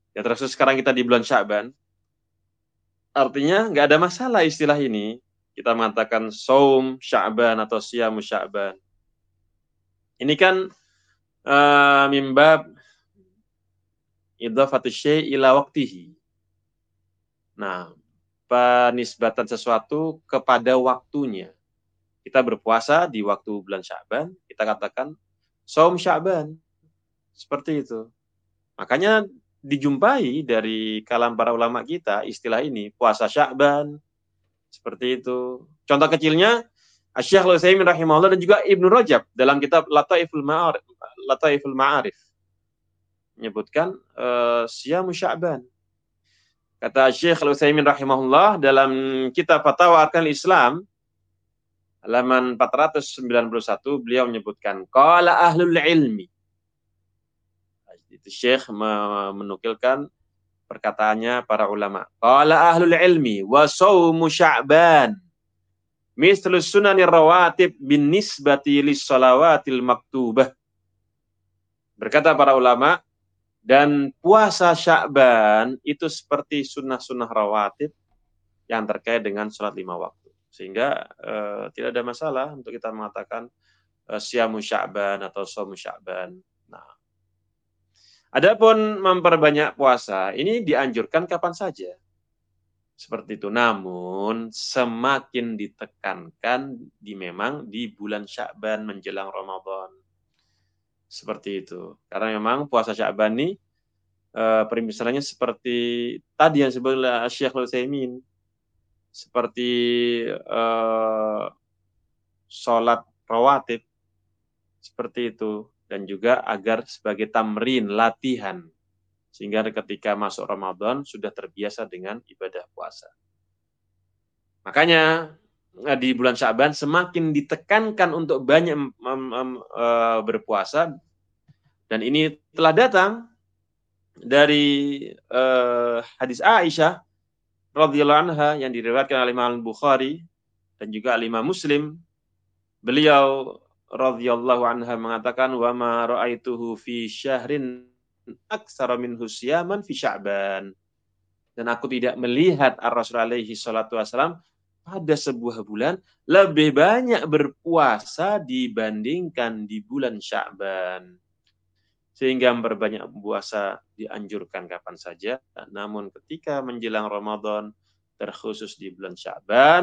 Ya terus sekarang kita di bulan Sya'ban. Artinya nggak ada masalah istilah ini. Kita mengatakan saum Sya'ban atau siyamu Sya'ban. Ini kan mimbab idhafatu syai' ila waqtihi. Nah, penisbatan sesuatu kepada waktunya. Kita berpuasa di waktu bulan Sya'ban, kita katakan saum Sya'ban. Seperti itu. Makanya dijumpai dari kalam para ulama kita istilah ini, puasa Sya'ban. Seperti itu. Contoh kecilnya Asy-Syaikh Al-Utsaimin rahimahullah dan juga Ibnu Rajab dalam kitab Lataiful Ma'arif menyebutkan siyamu Sya'ban. Kata Syekh Al-Utsaimin rahimahullah dalam kitab Fatawa Arkanil Islam halaman 491 beliau menyebutkan qala ahlul ilmi. Itu Syekh menukilkan perkataannya para ulama. Qala ahlul ilmi wa shaumu Sya'ban mislu sunanir rawatib bin nisbati lis salawatil maktubah. Berkata para ulama, dan puasa Sya'ban itu seperti sunnah-sunnah rawatib yang terkait dengan sholat 5 waktu. Sehingga tidak ada masalah untuk kita mengatakan siyamu Sya'ban atau shaumu Sya'ban. Nah, adapun memperbanyak puasa, ini dianjurkan kapan saja. Seperti itu. Namun semakin ditekankan memang di bulan Sya'ban menjelang Ramadan. Seperti itu. Karena memang puasa Sya'ban ini permisalannya seperti tadi yang disebut oleh Syekh Al-Utsaimin, seperti sholat rawatib, seperti itu, dan juga agar sebagai tamrin, latihan, sehingga ketika masuk Ramadan sudah terbiasa dengan ibadah puasa. Makanya di bulan Sya'ban semakin ditekankan untuk banyak berpuasa, dan ini telah datang dari hadis Aisyah radhiyallahu anha yang diriwayatkan oleh Imam Bukhari dan juga Imam Muslim. Beliau radhiyallahu anha mengatakan wa ma ra'aituhu fi syahrin aktsara minhu siyaman fi Sya'ban. Dan aku tidak melihat Ar-Rasul alaihi salatu wasalam pada sebuah bulan lebih banyak berpuasa dibandingkan di bulan Sya'ban. Sehingga memperbanyak puasa dianjurkan kapan saja. Namun ketika menjelang Ramadan, terkhusus di bulan Sya'ban,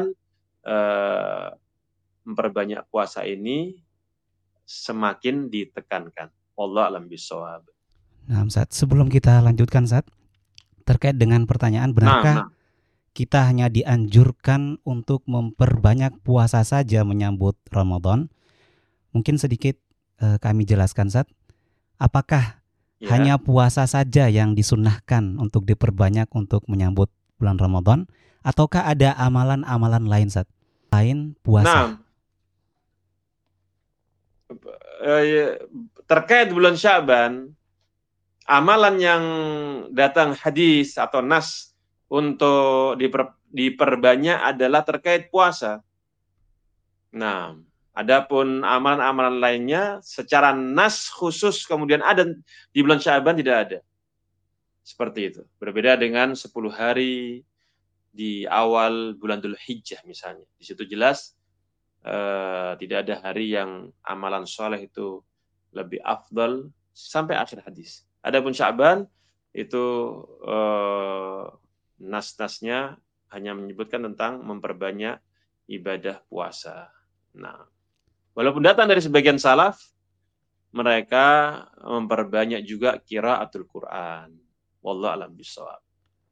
memperbanyak puasa ini semakin ditekankan. Wallahu a'lam bishawab. Nah, Ustaz, sebelum kita lanjutkan, Ustaz, terkait dengan pertanyaan, benarkah kita hanya dianjurkan untuk memperbanyak puasa saja menyambut Ramadan? Mungkin sedikit kami jelaskan, Ustaz. Apakah hanya puasa saja yang disunnahkan untuk diperbanyak untuk menyambut bulan Ramadan, ataukah ada amalan-amalan lain, Ustaz, lain puasa? Terkait bulan Sya'ban, amalan yang datang hadis atau nas untuk diperbanyak adalah terkait puasa. Nah, adapun amalan-amalan lainnya secara nas khusus kemudian ada di bulan Sya'ban tidak ada. Seperti itu. Berbeda dengan 10 hari di awal bulan Dzulhijjah misalnya. Di situ jelas tidak ada hari yang amalan soleh itu lebih afdal sampai akhir hadis. Adapun Sya'ban itu nas-nasnya hanya menyebutkan tentang memperbanyak ibadah puasa. Nah, walaupun datang dari sebagian salaf, mereka memperbanyak juga qiraatul Quran. Wallahu a'lam bishawab.